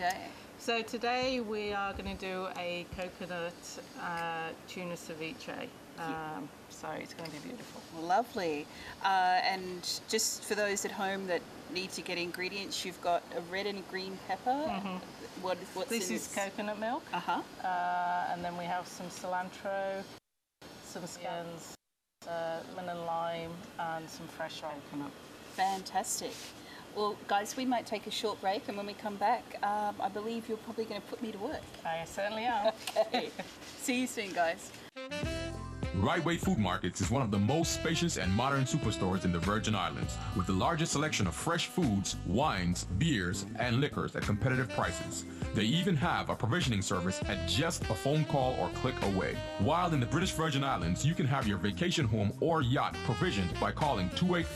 today? So today we are going to do a coconut tuna ceviche. So it's going to be beautiful. Lovely. And just for those at home that need to get ingredients, you've got a red and green pepper. Mm-hmm. What's this in is coconut milk. And then we have some cilantro, some skins, lemon and lime, and some fresh coconut. Fantastic. Well, guys, we might take a short break, and when we come back, I believe you're probably going to put me to work. I certainly am. Okay. See you soon, guys. Right Way Food Markets is one of the most spacious and modern superstores in the Virgin Islands, with the largest selection of fresh foods, wines, beers, and liquors at competitive prices. They even have a provisioning service at just a phone call or click away. While in the British Virgin Islands, you can have your vacation home or yacht provisioned by calling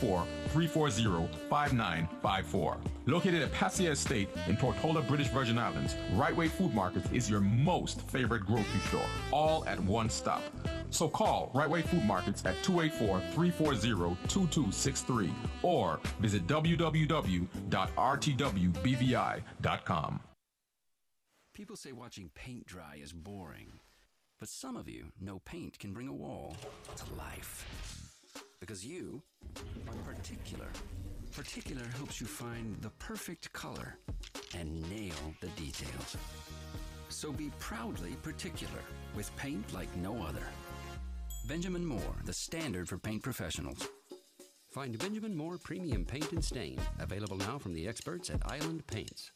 284-340-5954. Located at Passia Estate in Tortola, British Virgin Islands, Right Way Food Markets is your most favorite grocery store, all at one stop. So call Right Way Food Markets at 284-340-2263 or visit www.rtwbvi.com. People say watching paint dry is boring, but some of you know paint can bring a wall to life. Because you are particular. Particular helps you find the perfect color and nail the details. So be proudly particular with paint like no other. Benjamin Moore, the standard for paint professionals. Find Benjamin Moore Premium Paint and Stain, available now from the experts at Island Paints.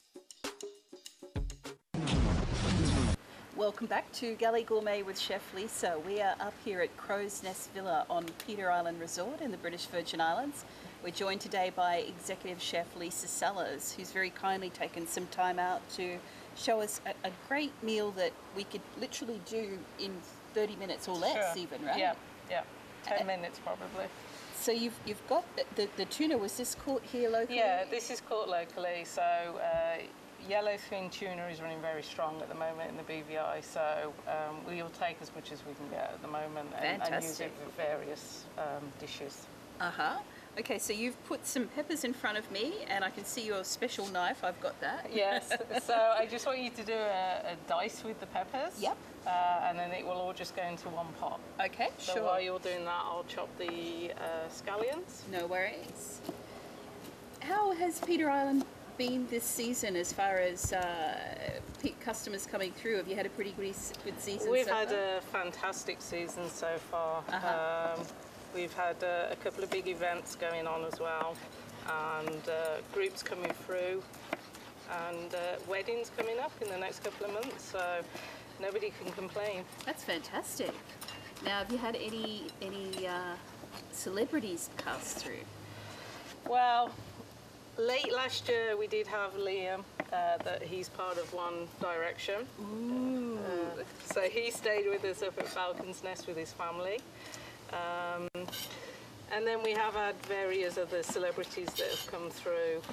Welcome back to Galley Gourmet with Chef Lisa. We are up here at Crow's Nest Villa on Peter Island Resort in the British Virgin Islands. We're joined today by Executive Chef Lisa Sellers, who's very kindly taken some time out to show us a great meal that we could literally do in 30 minutes or less. Sure. Even, right? Yeah, 10 minutes probably. So you've got the tuna. Was this caught here locally? Yeah, this is caught locally. So yellowfin tuna is running very strong at the moment in the BVI. So we'll take as much as we can get at the moment and use it for various dishes. Okay, so you've put some peppers in front of me, and I can see your special knife. I've got that. Yes. So I just want you to do a dice with the peppers. Yep. And then it will all just go into one pot. Okay, so sure. While you're doing that, I'll chop the scallions. No worries. How has Peter Island been this season as far as customers coming through? Have you had a pretty good season? We've had a fantastic season so far. We've had a couple of big events going on as well, and groups coming through, and weddings coming up in the next couple of months, so nobody can complain. That's fantastic. Now, have you had any celebrities pass through? Well, late last year we did have Liam, that he's part of One Direction. Ooh. So he stayed with us up at Falcon's Nest with his family. And then we have had various other celebrities that have come through.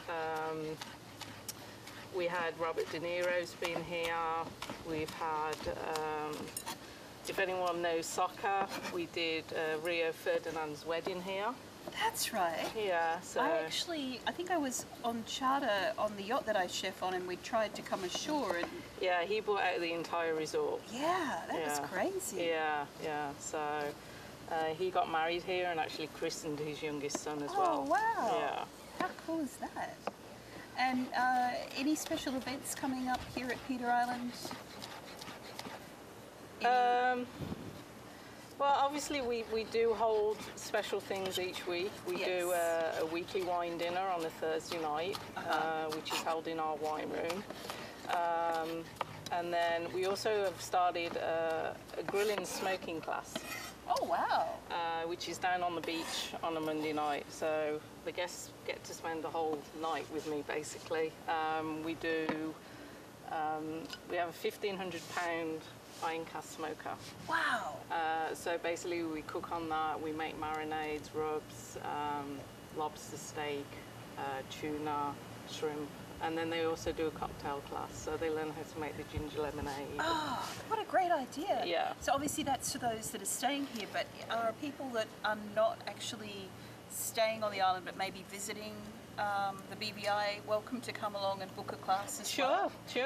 We had Robert De Niro's been here. We've had, if anyone knows soccer, we did Rio Ferdinand's wedding here. That's right. Yeah. So I think I was on charter on the yacht that I chef on, and we tried to come ashore. And yeah, he bought out the entire resort. Yeah, that was crazy. Yeah. So he got married here and actually christened his youngest son as well. Oh wow! Yeah. How cool is that? And any special events coming up here at Peter Island? Well, obviously we do hold special things each week. We do a weekly wine dinner on a Thursday night, which is held in our wine room. And then we also have started a grilling smoking class. Oh, wow. Which is down on the beach on a Monday night. So the guests get to spend the whole night with me, basically. We have a £1,500 iron cast smoker. Wow. So basically we cook on that. We make marinades, rubs, lobster steak, tuna, shrimp. And then they also do a cocktail class, so they learn how to make the ginger lemonade. Oh, what a great idea. Yeah. So obviously that's for those that are staying here, but are people that are not actually staying on the island but maybe visiting the BVI welcome to come along and book a class as well? Sure.